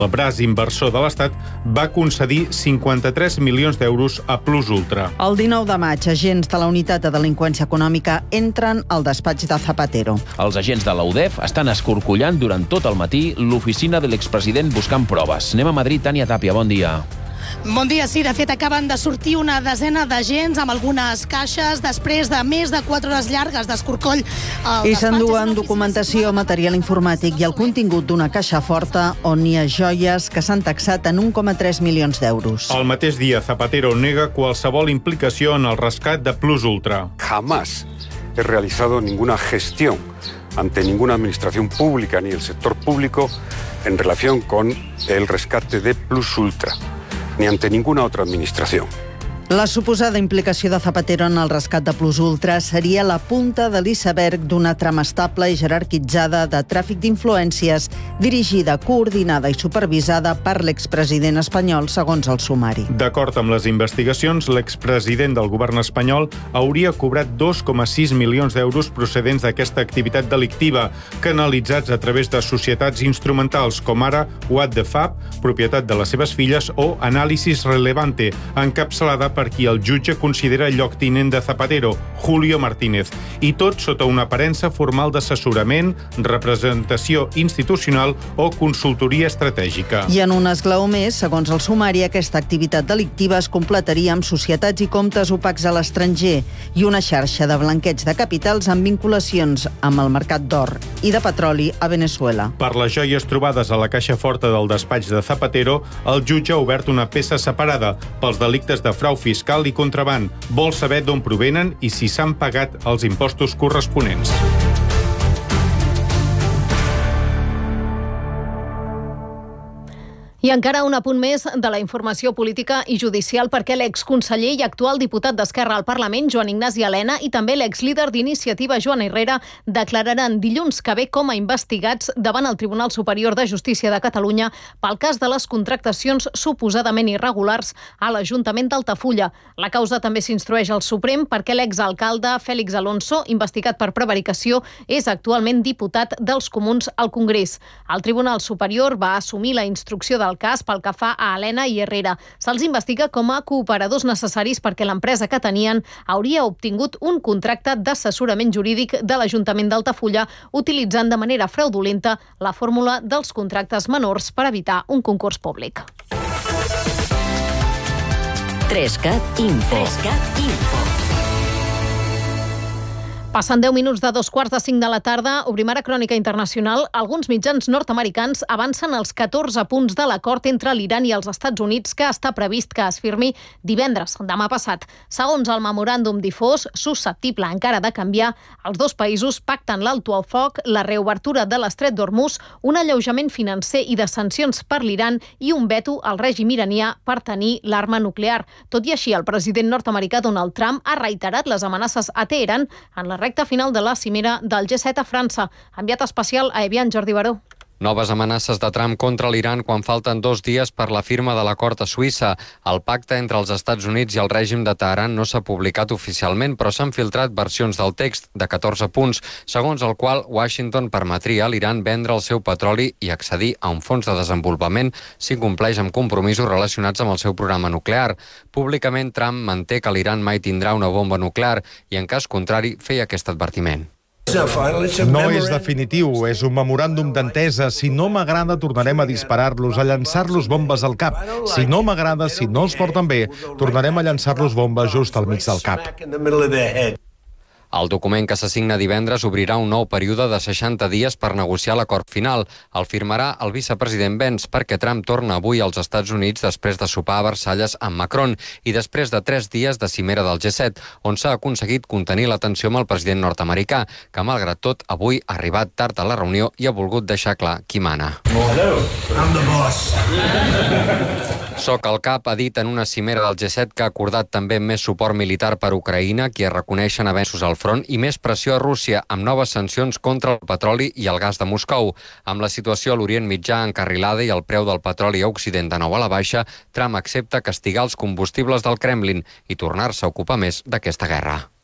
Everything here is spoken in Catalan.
El braç inversor de l'Estat va concedir 53 milions d'euros a Plus Ultra. El 19 de maig, agents de la Unitat de Delinqüència Econòmica entren al despatx de Zapatero. Els agents de la UDEF estan escorcollant durant tot el matí l'oficina de l'expresident buscant proves. Anem a Madrid, Tània Tàpia, bon dia. Bon dia, sí. De fet, acaben de sortir una desena d'agents amb algunes caixes després de més de 4 hores llargues d'escorcoll. I s'enduen documentació, material informàtic i el contingut d'una caixa forta on hi ha joies que s'han taxat en 1,3 milions d'euros. El mateix dia, Zapatero nega qualsevol implicació en el rescat de Plus Ultra. Jamás he realizado ninguna gestión ante ninguna administración pública ni el sector público en relación con el rescate de Plus Ultra, ni ante ninguna otra administración. La suposada implicació de Zapatero en el rescat de Plus Ultra seria la punta de l'iceberg d'una trama estable i jerarquitzada de tràfic d'influències dirigida, coordinada i supervisada per l'expresident espanyol, segons el sumari. D'acord amb les investigacions, l'expresident del govern espanyol hauria cobrat 2,6 milions d'euros procedents d'aquesta activitat delictiva, canalitzats a través de societats instrumentals com ara What the Fab, propietat de les seves filles, o Análisis Relevante, encapçalada per qui el jutge considera lloctinent de Zapatero, Julio Martínez, i tot sota una aparença formal d'assessorament, representació institucional o consultoria estratègica. I en un esglaó més, segons el sumari, aquesta activitat delictiva es completaria amb societats i comptes opacs a l'estranger i una xarxa de blanqueig de capitals amb vinculacions amb el mercat d'or i de petroli a Venezuela. Per les joies trobades a la caixa forta del despatx de Zapatero, el jutge ha obert una peça separada pels delictes de frau fiscal i contraban. Vol saber d'on provenen i si s'han pagat els impostos corresponents. I encara un apunt més de la informació política i judicial perquè l'exconseller i actual diputat d'Esquerra al Parlament, Joan Ignasi Elena, i també l'exlíder d'Iniciativa, Joan Herrera, declararan dilluns que ve com a investigats davant el Tribunal Superior de Justícia de Catalunya pel cas de les contractacions suposadament irregulars a l'Ajuntament d'Altafulla. La causa també s'instrueix al Suprem perquè l'exalcalde Félix Alonso, investigat per prevaricació, és actualment diputat dels Comuns al Congrés. El Tribunal Superior va assumir la instrucció del cas pel que fa a Elena i Herrera. Se'ls investiga com a cooperadors necessaris perquè l'empresa que tenien hauria obtingut un contracte d'assessorament jurídic de l'Ajuntament d'Altafulla utilitzant de manera fraudulenta la fórmula dels contractes menors per evitar un concurs públic. 3CAT Info. Passen 10 minuts de 2:45 de la tarda, obrim ara crònica internacional. Alguns mitjans nord-americans avancen els 14 punts de l'acord entre l'Iran i els Estats Units que està previst que es firmi divendres, demà passat. Segons el memoràndum difós, susceptible encara de canviar, els dos països pacten l'alto al foc, la reobertura de l'estret d'Hormuz, un alleujament financer i de sancions per l'Iran i un veto al règim iranià per tenir l'arma nuclear. Tot i així, el president nord-americà Donald Trump ha reiterat les amenaces a Teheran en la recta final de la cimera del G7 a França. Enviat especial a Evian, Jordi Baró. Noves amenaces de Trump contra l'Iran quan falten 2 dies per la firma de l'acord a Suïssa. El pacte entre els Estats Units i el règim de Teheran no s'ha publicat oficialment, però s'han filtrat versions del text de 14 punts, segons el qual Washington permetria a l'Iran vendre el seu petroli i accedir a un fons de desenvolupament si compleix amb compromisos relacionats amb el seu programa nuclear. Públicament, Trump manté que l'Iran mai tindrà una bomba nuclear i, en cas contrari, feia aquest advertiment. No és definitiu, és un memoràndum d'entesa. Si no m'agrada, tornarem a disparar-los, a llançar-los bombes al cap. Si no m'agrada, si no els porten bé, tornarem a llançar-los bombes just al mig del cap. El document que s'assigna divendres obrirà un nou període de 60 dies per negociar l'acord final. El firmarà el vicepresident Vance perquè Trump torna avui als Estats Units després de sopar a Versalles amb Macron i després de 3 dies de cimera del G7, on s'ha aconseguit contenir la tensió amb el president nord-americà, que malgrat tot avui ha arribat tard a la reunió i ha volgut deixar clar qui mana. Soc el cap, ha dit en una cimera del G7 que ha acordat també més suport militar per Ucraïna, que reconeixen avenços al front, i més pressió a Rússia, amb noves sancions contra el petroli i el gas de Moscou. Amb la situació a l'Orient Mitjà encarrilada i el preu del petroli a Occident de nou a la baixa, Trump accepta castigar els combustibles del Kremlin i tornar-se a ocupar més d'aquesta guerra.